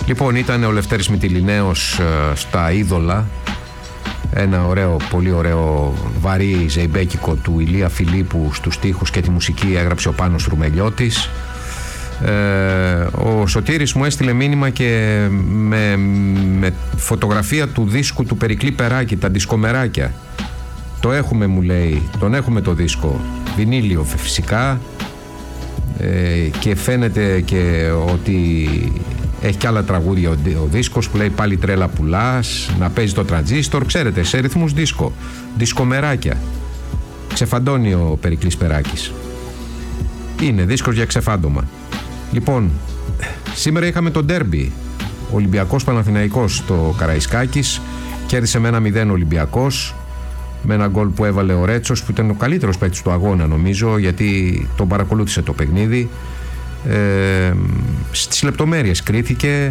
Λοιπόν, ήταν ο Λευτέρης Μυτιληναίος στα Είδωλα. Ένα ωραίο, πολύ ωραίο βαρύ ζεϊμπέκικο του Ηλία Φιλίππου στους στίχους και τη μουσική έγραψε ο Πάνος Ρουμελιώτης. Ο Σωτήρης μου έστειλε μήνυμα και με φωτογραφία του δίσκου του Περικλή Περάκη, τα δισκομεράκια. Το έχουμε, μου λέει, τον έχουμε το δίσκο, βινίλιο φυσικά, και φαίνεται και ότι έχει και άλλα τραγούδια ο δίσκος που λέει «Πάλι τρέλα πουλάς», να παίζει το τραντζίστορ, ξέρετε, σε ρυθμούς δίσκο, δισκομεράκια. Ξεφαντώνει ο Περικλής Περάκης. Είναι δίσκος για ξεφάντωμα. Λοιπόν, σήμερα είχαμε το ντέρμπι, Ολυμπιακός Παναθηναϊκός στο Καραϊσκάκης. Κέρδισε με 1-0 Ολυμπιακός, με ένα γκολ που έβαλε ο Ρέτσος, που ήταν ο καλύτερος παίκτης του αγώνα νομίζω, γιατί τον παρακολούθησε το παιχνίδι. Στις λεπτομέρειες κρίθηκε.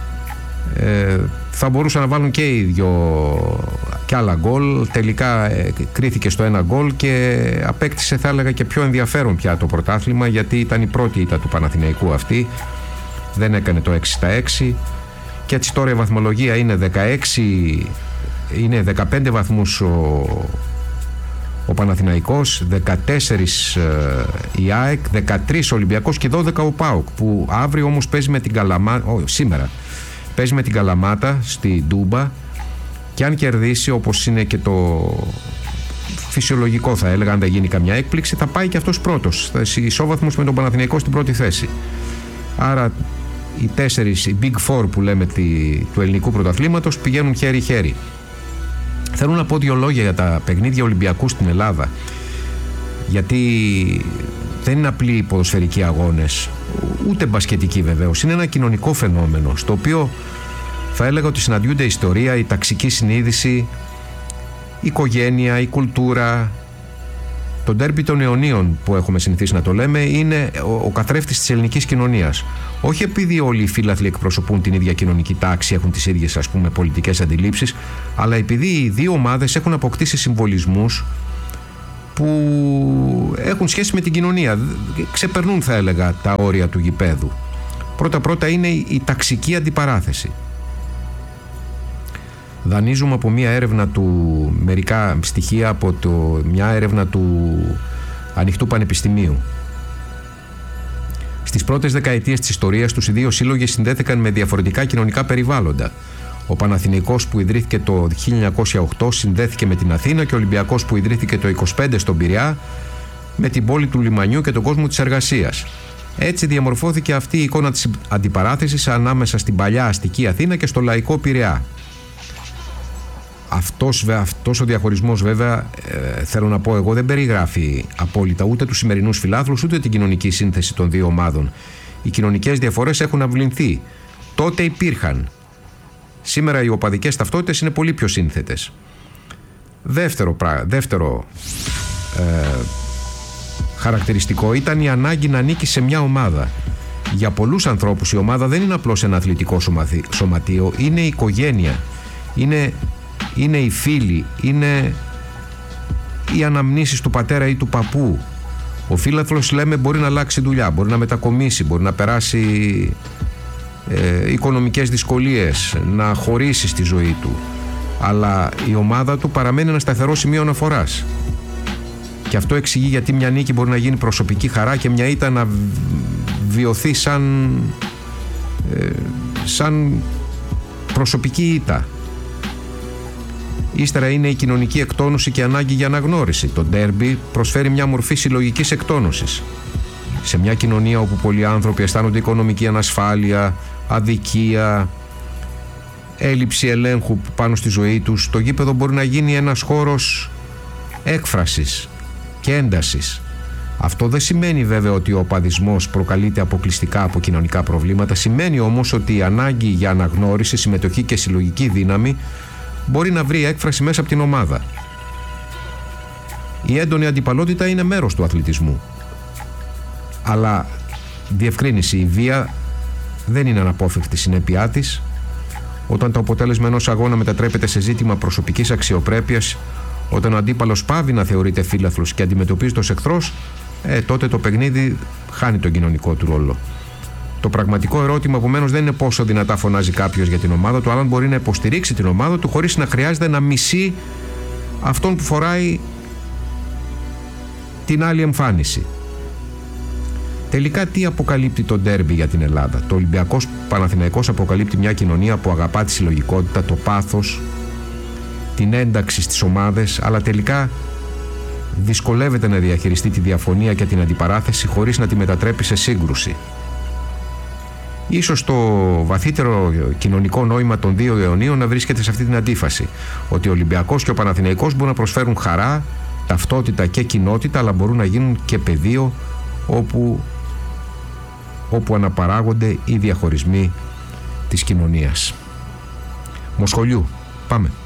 Θα μπορούσαν να βάλουν και οι δυο και άλλα γκολ. Τελικά κρίθηκε στο ένα γκολ και απέκτησε, θα έλεγα, και πιο ενδιαφέρον πια το πρωτάθλημα, γιατί ήταν η πρώτη ήττα του Παναθηναϊκού αυτή. Δεν έκανε το 6-6 και έτσι τώρα η βαθμολογία είναι 16, είναι 15 βαθμούς ο Παναθηναϊκός, 14 η ΑΕΚ, 13 ο Ολυμπιακός και 12 ο ΠΑΟΚ, που αύριο όμως παίζει με την Καλαμάτα, σήμερα παίζει με την Καλαμάτα στη Ντούμπα, και αν κερδίσει, όπως είναι και το φυσιολογικό θα έλεγα, αν δεν γίνει καμιά έκπληξη, θα πάει και αυτός πρώτος, θα ισόβαθμος με τον Παναθηναϊκό στην πρώτη θέση. Άρα οι τέσσερις, οι Big Four που λέμε του ελληνικού πρωταθλήματος, πηγαίνουν χέρι-χέρι. Θέλω να πω δύο λόγια για τα παιχνίδια Ολυμπιακού στην Ελλάδα, γιατί δεν είναι απλοί ποδοσφαιρικοί αγώνες, ούτε μπασκετικοί βεβαίως, είναι ένα κοινωνικό φαινόμενο, στο οποίο θα έλεγα ότι συναντιούνται η ιστορία, η ταξική συνείδηση, η οικογένεια, η κουλτούρα. Το ντέρμπι των αιωνίων που έχουμε συνηθίσει να το λέμε είναι ο καθρέφτης της ελληνικής κοινωνίας. Όχι επειδή όλοι οι φίλαθλοι εκπροσωπούν την ίδια κοινωνική τάξη, έχουν τις ίδιες, ας πούμε, πολιτικές αντιλήψεις, αλλά επειδή οι δύο ομάδες έχουν αποκτήσει συμβολισμούς που έχουν σχέση με την κοινωνία, ξεπερνούν, θα έλεγα, τα όρια του γηπέδου. Πρώτα-πρώτα είναι η ταξική αντιπαράθεση. Δανείζουμε από μια έρευνα μερικά στοιχεία από μια έρευνα του Ανοιχτού Πανεπιστημίου. Στις πρώτες δεκαετίες της ιστορίας τους, οι δύο σύλλογοι συνδέθηκαν με διαφορετικά κοινωνικά περιβάλλοντα. Ο Παναθηναϊκός που ιδρύθηκε το 1908 συνδέθηκε με την Αθήνα και ο Ολυμπιακός που ιδρύθηκε το 25 στον Πειραιά με την πόλη του λιμανιού και τον κόσμο της εργασίας. Έτσι διαμορφώθηκε αυτή η εικόνα της αντιπαράθεσης ανάμεσα στην παλιά αστική Αθήνα και στο λαϊκό Πειραιά. Αυτός ο διαχωρισμός, βέβαια, θέλω να πω εγώ, δεν περιγράφει απόλυτα ούτε τους σημερινούς φιλάθλους ούτε την κοινωνική σύνθεση των δύο ομάδων. Οι κοινωνικές διαφορές έχουν αυλυνθεί. Τότε υπήρχαν. Σήμερα οι οπαδικές ταυτότητες είναι πολύ πιο σύνθετες. Δεύτερο χαρακτηριστικό ήταν η ανάγκη να ανήκει σε μια ομάδα. Για πολλούς ανθρώπους η ομάδα δεν είναι απλώς ένα αθλητικό σωματείο, είναι η οικογένεια, είναι οι φίλοι, είναι οι αναμνήσεις του πατέρα ή του παππού. Ο φίλαθλος, λέμε, μπορεί να αλλάξει δουλειά, μπορεί να μετακομίσει, μπορεί να περάσει οικονομικές δυσκολίες, να χωρίσει στη ζωή του, αλλά η ομάδα του παραμένει ένα σταθερό σημείο αναφοράς. Και αυτό εξηγεί γιατί μια νίκη μπορεί να γίνει προσωπική χαρά και μια ήττα να βιωθεί σαν προσωπική ήττα. Ύστερα είναι η κοινωνική εκτόνωση και ανάγκη για αναγνώριση. Το ντέρμπι προσφέρει μια μορφή συλλογικής εκτόνωσης. Σε μια κοινωνία όπου πολλοί άνθρωποι αισθάνονται οικονομική ανασφάλεια, αδικία, έλλειψη ελέγχου πάνω στη ζωή τους, το γήπεδο μπορεί να γίνει ένας χώρος έκφρασης και έντασης. Αυτό δεν σημαίνει βέβαια ότι ο οπαδισμός προκαλείται αποκλειστικά από κοινωνικά προβλήματα. Σημαίνει όμως ότι η ανάγκη για αναγνώριση, συμμετοχή και συλλογική δύναμη μπορεί να βρει έκφραση μέσα από την ομάδα. Η έντονη αντιπαλότητα είναι μέρος του αθλητισμού. Αλλά διευκρίνηση, η βία δεν είναι αναπόφευκτη συνέπειά της. Όταν το αποτέλεσμα ενός αγώνα μετατρέπεται σε ζήτημα προσωπικής αξιοπρέπειας, όταν ο αντίπαλος πάβει να θεωρείται φίλαθλος και αντιμετωπίζεται ως εχθρός, τότε το παιχνίδι χάνει τον κοινωνικό του ρόλο. Το πραγματικό ερώτημα επομένως δεν είναι πόσο δυνατά φωνάζει κάποιος για την ομάδα του, αλλά αν μπορεί να υποστηρίξει την ομάδα του χωρίς να χρειάζεται να μισεί αυτόν που φοράει την άλλη εμφάνιση. Τελικά τι αποκαλύπτει το ντέρμπι για την Ελλάδα? Το Ολυμπιακός Παναθηναϊκός αποκαλύπτει μια κοινωνία που αγαπά τη συλλογικότητα, το πάθος, την ένταξη στις ομάδες, αλλά τελικά δυσκολεύεται να διαχειριστεί τη διαφωνία και την αντιπαράθεση χωρίς να τη μετατρέπει σε σύγκρουση. Ίσως το βαθύτερο κοινωνικό νόημα των δύο αιωνίων να βρίσκεται σε αυτή την αντίφαση, ότι ο Ολυμπιακός και ο Παναθηναϊκός μπορούν να προσφέρουν χαρά, ταυτότητα και κοινότητα, αλλά μπορούν να γίνουν και πεδίο όπου αναπαράγονται οι διαχωρισμοί της κοινωνίας. Μοσχολιού, πάμε.